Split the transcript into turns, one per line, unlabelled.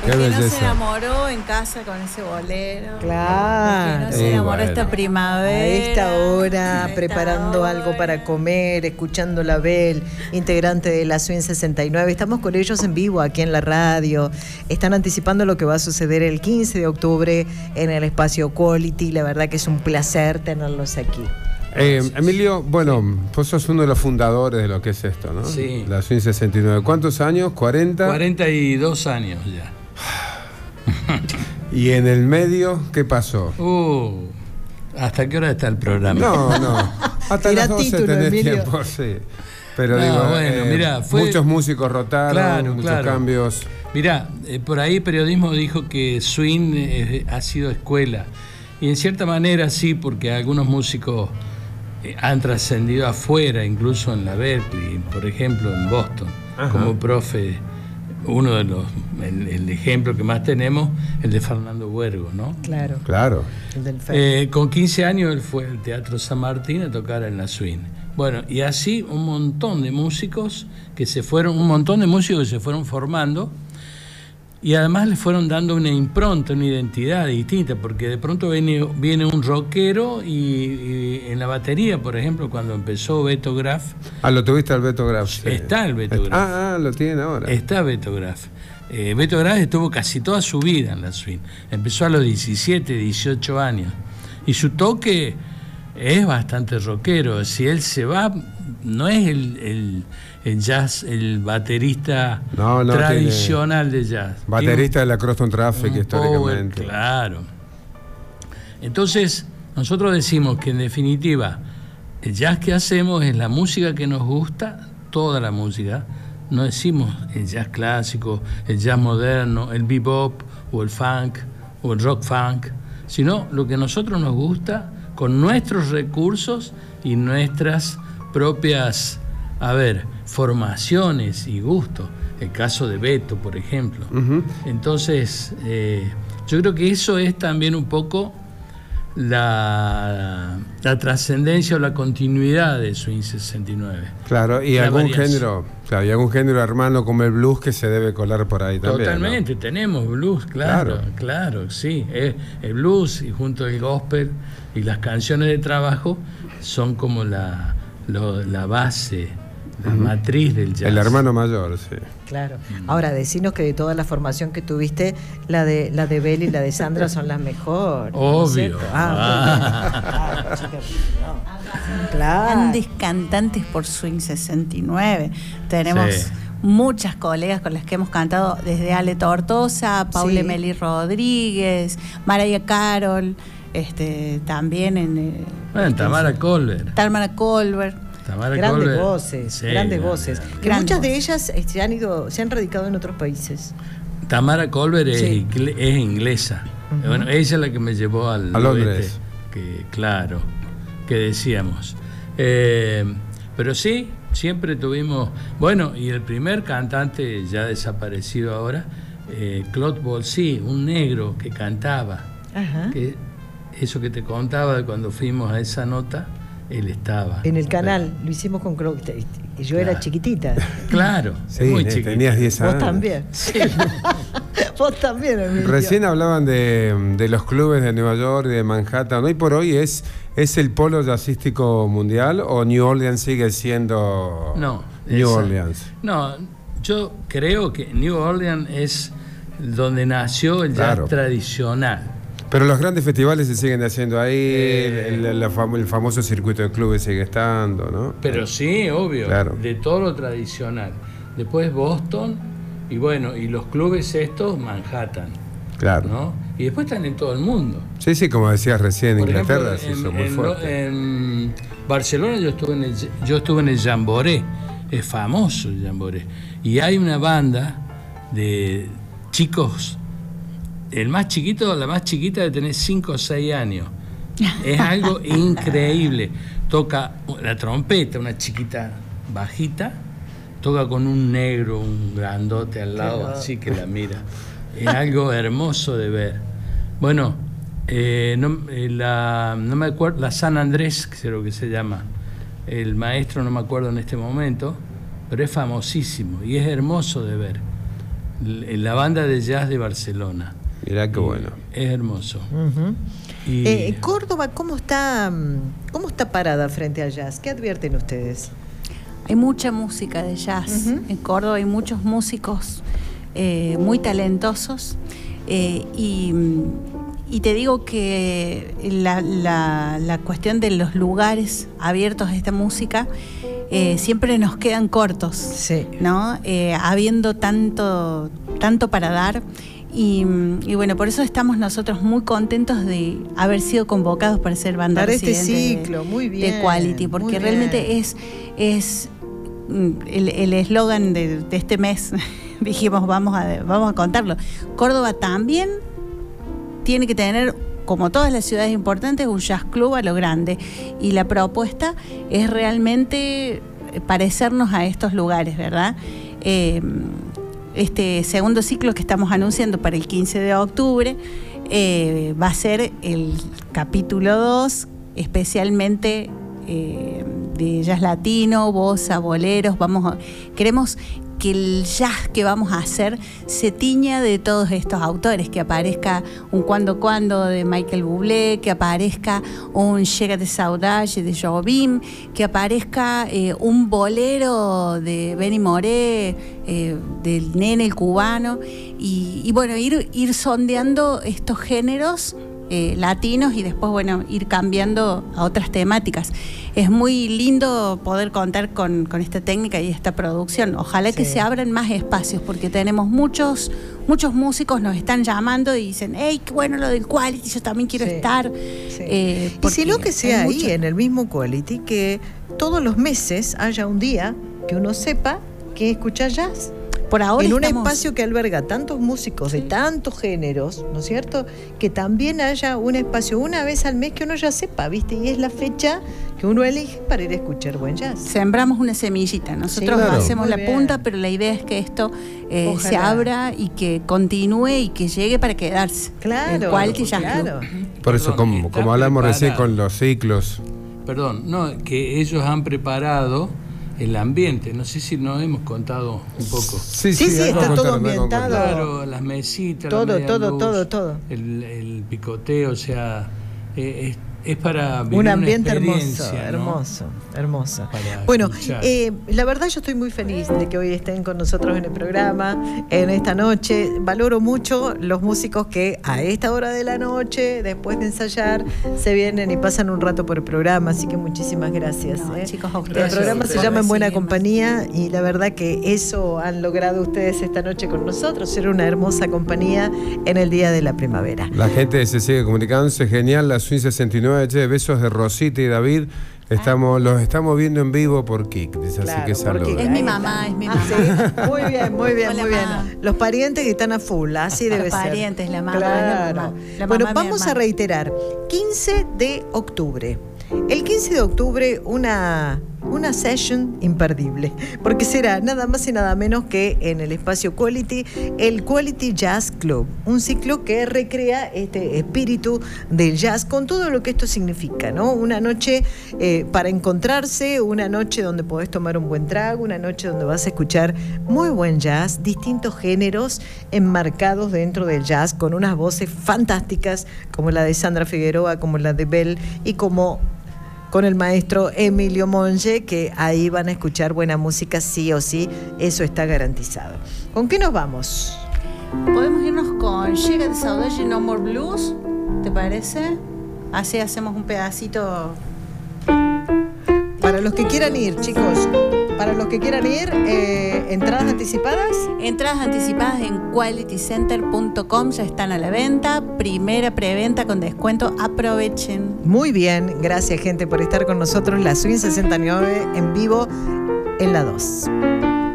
Qué
no
belleza.
se enamoró en casa con ese bolero?
Claro.
¿Por qué no se enamoró esta primavera?
A esta hora,
A esta
preparando
hora.
algo para comer, escuchando la Bel, integrante de la Swing 69. Estamos con ellos en vivo aquí en la radio. Están anticipando lo que va a suceder el 15 de octubre en el espacio Quality. La verdad que es un placer tenerlos aquí.
Emilio, bueno, vos sos uno de los fundadores de lo que es esto, ¿no?
Sí.
La Swing 69. ¿Cuántos años? ¿40?
42 años ya.
¿Y en el medio qué pasó?
¿Hasta qué hora está el programa?
No. Hasta
Tira
las 12
título,
tenés
Emilio.
tiempo, sí. Pero
No,
digo,
bueno, mirá,
muchos músicos rotaron, muchos cambios.
Mirá, por ahí periodismo dijo que swing ha sido escuela. Y en cierta manera sí, porque algunos músicos han trascendido afuera, incluso en la Berkeley, por ejemplo, en Boston,
Ajá.
como profe. Uno de los, el ejemplo que más tenemos, el de Fernando Huergo, ¿no?
Claro. El del Fer.
Con 15 años él fue al Teatro San Martín a tocar en la swing. Bueno, y así un montón de músicos que se fueron formando, y además le fueron dando una impronta, una identidad distinta, porque de pronto viene un rockero y en la batería, por ejemplo, cuando empezó Beto Graf.
¿Lo tuviste al Beto Graf? Sí.
Está el Beto Graf.
Lo tienen ahora.
Está Beto Graf. Beto Graf estuvo casi toda su vida en la swing. Empezó a los 17, 18 años. Y su toque es bastante rockero. Si él se va, no es el jazz, el baterista tradicional de jazz.
Baterista de la Crosstown Traffic, históricamente.
Power, claro. Entonces, nosotros decimos que en definitiva, el jazz que hacemos es la música que nos gusta, toda la música. No decimos el jazz clásico, el jazz moderno, el bebop o el funk o el rock funk, sino lo que a nosotros nos gusta con nuestros recursos y nuestras propias, formaciones y gustos. El caso de Beto, por ejemplo.
Uh-huh.
Entonces, yo creo que eso es también un poco la trascendencia o la continuidad de Swing 69.
Claro, y algún género hermano como el blues que se debe colar por ahí también.
Totalmente, ¿no? Tenemos blues, claro, sí. El blues y junto al gospel y las canciones de trabajo son como la base, la matriz del jazz.
El hermano mayor, sí.
Claro. Ahora, decinos que de toda la formación que tuviste, la de Bel y la de Sandra son las mejores.
Obvio.
Claro.
Grandes cantantes por Swing 69. Tenemos muchas colegas con las que hemos cantado, desde Ale Tortosa, Paula Meli Rodríguez, Mariah Carol, también en
Tamara Colbert.
Grandes voces. Que muchas de ellas se han radicado en otros países.
Tamara Colbert es inglesa. Uh-huh. Bueno, ella es la que me llevó al
Londres.
Que decíamos. Pero sí, siempre tuvimos. Bueno, y el primer cantante ya desaparecido ahora, Claude Bolsy, un negro que cantaba.
Ajá.
Eso que te contaba de cuando fuimos a esa nota. Él estaba.
En el canal, lo hicimos con Claude. Yo era chiquitita.
Claro, muy chiquita.
Tenías 10 años.
Vos también.
Sí.
Vos también, Emilio.
Recién hablaban de los clubes de Nueva York y de Manhattan. Hoy por hoy es el polo jazzístico mundial, o New Orleans sigue siendo New Orleans.
No, yo creo que New Orleans es donde nació el jazz tradicional.
Pero los grandes festivales se siguen haciendo ahí, el famoso circuito de clubes sigue estando, ¿no?
Pero sí, obvio,
claro.
De todo lo tradicional. Después Boston, y bueno, y los clubes estos, Manhattan.
Claro.
¿No? Y después están en todo el mundo.
Sí, como decías recién,
Por
Inglaterra
ejemplo,
se hizo muy fuerte.
En Barcelona yo estuve en el Jamboree, es famoso el Jamboree. Y hay una banda de chicos. La más chiquita de tener 5 o 6 años. Es algo increíble. Toca la trompeta, una chiquita bajita, toca con un negro, un grandote al lado, así que la mira. Es algo hermoso de ver. Bueno, no me acuerdo, la San Andrés, creo que se llama. El maestro no me acuerdo en este momento, pero es famosísimo y es hermoso de ver. la banda de jazz de Barcelona.
Mirá qué bueno.
Es hermoso.
Córdoba, ¿cómo está parada frente al jazz? ¿Qué advierten ustedes?
Hay mucha música de jazz. En Córdoba hay muchos músicos muy talentosos. Y te digo que la cuestión de los lugares abiertos a esta música siempre nos quedan cortos,
sí,
¿no? Habiendo tanto para dar. Y bueno, por eso estamos nosotros muy contentos de haber sido convocados para ser banda
para
residente
este ciclo, muy bien,
de Quality, porque realmente es el eslogan de este mes. Dijimos, vamos a contarlo. Córdoba también tiene que tener, como todas las ciudades importantes, un jazz club a lo grande. Y la propuesta es realmente parecernos a estos lugares, ¿verdad? Este segundo ciclo que estamos anunciando para el 15 de octubre va a ser el capítulo 2, especialmente de jazz latino, bossa, boleros. Queremos que el jazz que vamos a hacer se tiña de todos estos autores, que aparezca un Cuando de Michael Bublé, que aparezca un Chega de Saudade de Jobim, que aparezca un bolero de Benny Moré, del Nene el cubano, y bueno, ir sondeando estos géneros latinos y después, bueno, ir cambiando a otras temáticas. Es muy lindo poder contar con esta técnica y esta producción. Ojalá que se abran más espacios, porque tenemos muchos músicos nos están llamando y dicen, hey, qué bueno lo del Quality, yo también quiero estar.
Sí. Y si no, que sea ahí en el mismo Quality, que todos los meses haya un día que uno sepa que escucha jazz.
Por ahora
en un espacio que alberga tantos músicos de tantos géneros, ¿no es cierto? Que también haya un espacio una vez al mes que uno ya sepa, ¿viste? Y es la fecha que uno elige para ir a escuchar buen jazz.
Sembramos una semillita, nosotros hacemos la punta, pero la idea es que esto se abra y que continúe y que llegue para quedarse.
Claro,
claro.
Por eso, como hablamos recién con los ciclos.
Perdón, no, que ellos han preparado el ambiente, no sé si nos hemos contado un poco.
Sí, está todo ambientado.
Claro, las mesitas,
todo.
El picoteo, o sea, es para vivir
un ambiente
una experiencia,
hermoso. Bueno, la verdad yo estoy muy feliz de que hoy estén con nosotros en el programa, en esta noche. Valoro mucho los músicos que a esta hora de la noche, después de ensayar, se vienen y pasan un rato por el programa, así que muchísimas gracias.
Chicos, a ustedes.
El programa se llama En Buena Compañía y la verdad que eso han logrado ustedes esta noche con nosotros, ser una hermosa compañía en el día de la primavera.
La gente se sigue comunicándose, genial, la Swing 69. Besos de Rosita y David. Los estamos viendo en vivo por Kik. Dice,
claro,
así que saludos.
Es mi mamá.
Sí. Muy bien.
Hola,
los parientes que están a full, así debe ser.
Los parientes, la mamá.
Claro. Bueno, vamos a reiterar. 15 de octubre. El 15 de octubre una session imperdible, porque será nada más y nada menos que en el espacio Quality, el Quality Jazz Club, un ciclo que recrea este espíritu del jazz con todo lo que esto significa, ¿no? Una noche para encontrarse, una noche donde podés tomar un buen trago, una noche donde vas a escuchar muy buen jazz, distintos géneros enmarcados dentro del jazz, con unas voces fantásticas como la de Sandra Figueroa, como la de Bel y como con el maestro Emilio Monge, que ahí van a escuchar buena música sí o sí, eso está garantizado. ¿Con qué nos vamos?
Podemos irnos con Chega de Saudade, No More Blues, ¿te parece? Así hacemos un pedacito.
Para los que quieran ir, chicos, ¿entradas anticipadas?
Entradas anticipadas en qualitycenter.com, ya están a la venta, primera preventa con descuento, aprovechen.
Muy bien, gracias gente por estar con nosotros, la Swing 69 en vivo en la 2.